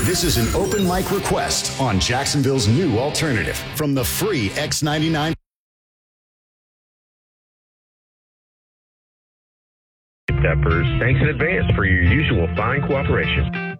This is an open mic request on Jacksonville's new alternative from the free X99. Peppers, thanks in advance for your usual fine cooperation.